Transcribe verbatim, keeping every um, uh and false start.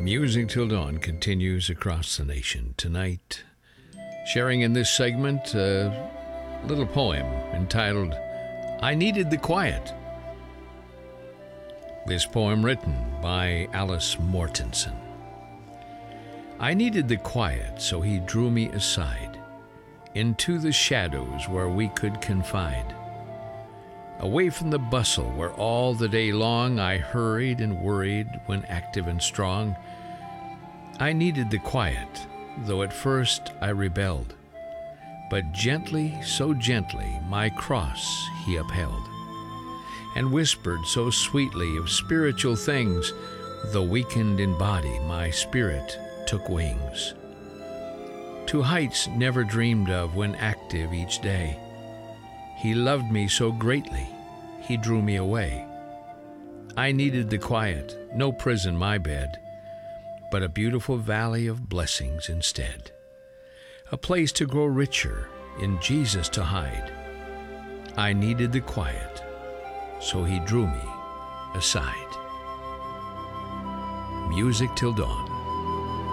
Music Till Dawn continues across the nation. Tonight, sharing in this segment a little poem entitled, I Needed the Quiet. This poem written by Alice Mortensen. I needed the quiet, so he drew me aside into the shadows where we could confide. Away from the bustle where all the day long I hurried and worried when active and strong. I needed the quiet, though at first I rebelled. But gently, so gently, my cross he upheld, and whispered so sweetly of spiritual things, though weakened in body, my spirit took wings. To heights never dreamed of when active each day. He loved me so greatly, he drew me away. I needed the quiet, no prison my bed, but a beautiful valley of blessings instead. A place to grow richer, in Jesus to hide. I needed the quiet, so he drew me aside. Music Till Dawn.